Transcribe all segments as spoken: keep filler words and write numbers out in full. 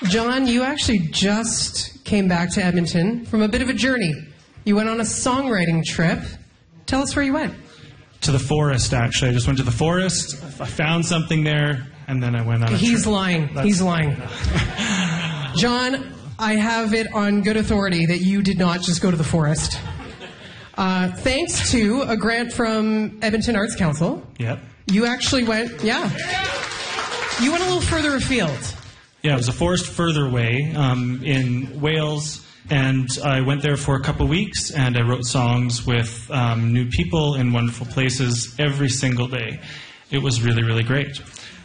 John, you actually just came back to Edmonton from a bit of a journey. You went on a songwriting trip. Tell us where you went. To the forest, actually. I just went to the forest. I found something there, and then I went on a He's trip. lying. That's, He's lying. John, I have it on good authority that you did not just go to the forest. Uh, thanks to a grant from Edmonton Arts Council. Yep. You actually went, yeah. You went a little further afield. Yeah, it was a forest further away um, in Wales, and I went there for a couple weeks, and I wrote songs with um, new people in wonderful places every single day. It was really, really great.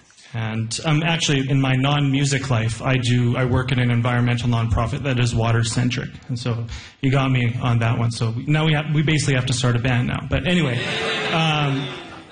And um, actually, in my non-music life, I do I work in an environmental nonprofit that is water-centric, and so you got me on that one. So now we have, we basically have to start a band now. But anyway. Um,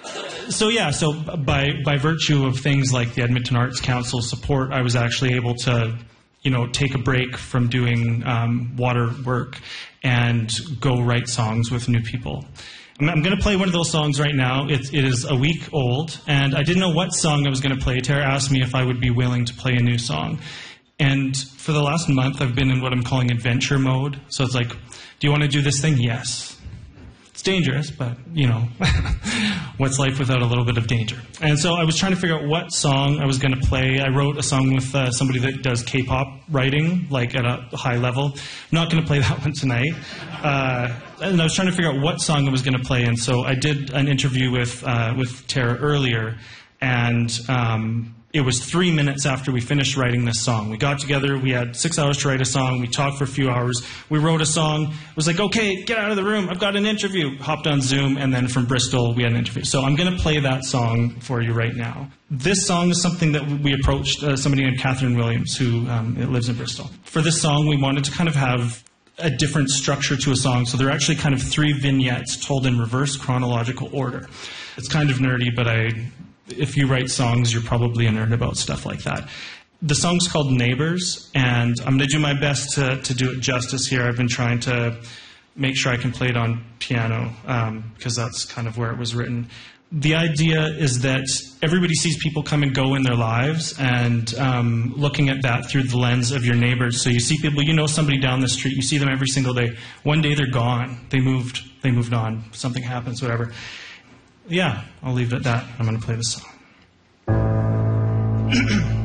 So yeah, so by by virtue of things like the Edmonton Arts Council support, I was actually able to, you know, take a break from doing um, water work and go write songs with new people. I'm, I'm going to play one of those songs right now. It, it is a week old, and I didn't know what song I was going to play. Tara asked me if I would be willing to play a new song. And for the last month, I've been in what I'm calling adventure mode. So it's like, do you want to do this thing? Yes. It's dangerous, but, you know, what's life without a little bit of danger? And so I was trying to figure out what song I was going to play. I wrote a song with uh, somebody that does K-pop writing, like at a high level. I'm not going to play that one tonight. Uh, and I was trying to figure out what song I was going to play, and so I did an interview with, uh, with Tara earlier, and um, it was three minutes after we finished writing this song. We got together, we had six hours to write a song, we talked for a few hours, we wrote a song, it was like, okay, get out of the room, I've got an interview. Hopped on Zoom, and then from Bristol, we had an interview. So I'm going to play that song for you right now. This song is something that we approached uh, somebody named Catherine Williams, who um, lives in Bristol. For this song, we wanted to kind of have a different structure to a song, so there are actually kind of three vignettes told in reverse chronological order. It's kind of nerdy, but I... if you write songs, you're probably a nerd about stuff like that. The song's called Neighbors, and I'm going to do my best to, to do it justice here. I've been trying to make sure I can play it on piano, because um, that's kind of where it was written. The idea is that everybody sees people come and go in their lives, and um, looking at that through the lens of your neighbors. So you see people, you know somebody down the street, you see them every single day. One day they're gone. They moved, they moved on. Something happens, whatever. Yeah, I'll leave it at that. I'm going to play this song.